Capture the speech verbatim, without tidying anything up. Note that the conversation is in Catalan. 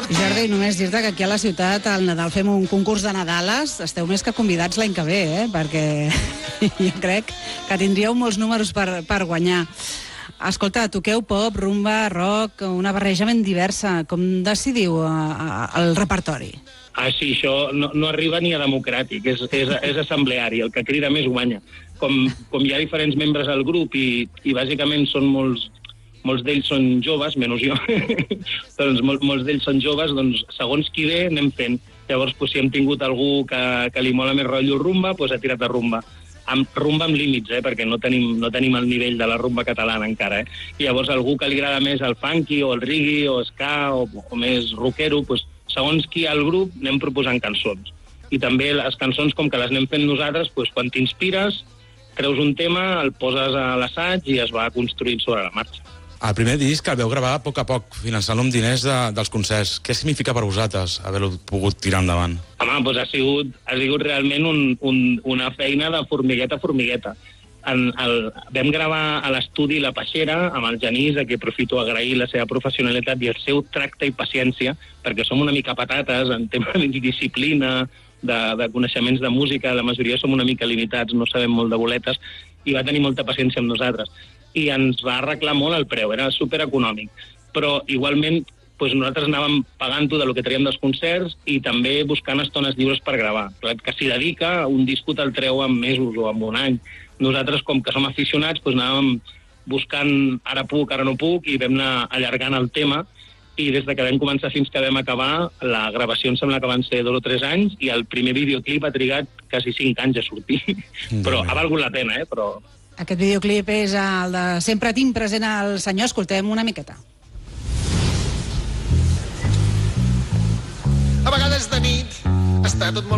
Jordi, només dir-te que aquí a la ciutat al Nadal fem un concurs de Nadales. Esteu més que convidats l'any que ve, eh? Perquè jo crec que tindríeu molts números per, per guanyar. Escolta, toqueu pop, rumba, rock, una barreja ben diversa. Com decidiu uh, el repertori? Ah, sí, això no, no arriba ni a democràtic, és, és, és assembleari, el que crida més guanya. Com, com hi ha diferents membres al grup i, i bàsicament són molts... molts d'ells són joves, menys jo, doncs mol, molts d'ells són joves, doncs segons qui ve anem fent. Llavors, doncs, si hem tingut algú que, que li mola més rotllo rumba, doncs ha tirat a rumba. Amb, rumba amb límits, eh, perquè no tenim, no tenim el nivell de la rumba catalana encara. Eh? I llavors algú que li agrada més el funky o el reggae o ska o, o més rockero, doncs, segons qui al grup anem proposant cançons. I també les cançons, com que les anem fent nosaltres, doncs, quan t'inspires, creus un tema, el poses a l'assaig i es va construint sobre la marxa. El primer disc el veu gravar a poc a poc, finançant-lo amb diners de, dels concerts. Què significa per vosaltres haver-ho pogut tirar endavant? Home, doncs ha sigut, ha sigut realment un, un, una feina de formigueta a formigueta. En el, vam gravar a l'estudi La Peixera amb el Genís, a qui aprofito a agrair la seva professionalitat i el seu tracte i paciència, perquè som una mica patates en tema de disciplina, de, de coneixements de música, la majoria som una mica limitats, no sabem molt de boletes, i va tenir molta paciència amb nosaltres. I ens va arreglar molt el preu, era supereconòmic. Però igualment doncs nosaltres anàvem pagant-ho del que traiem dels concerts i també buscant estones lliures per gravar. Que s'hi dedica, un disc te'l treu en mesos o en un any. Nosaltres, com que som aficionats, doncs anàvem buscant ara puc, ara no puc, i vam anar allargant el tema, i des de que vam començar fins que vam acabar, la gravació em sembla que van ser dos o tres anys, i el primer videoclip ha trigat quasi cinc anys a sortir. Però ha valgut la pena, eh? Però... Aquest videoclip és el de Sempre tinc present el senyor. Escoltem una miqueta. A vegades de nit està tot molt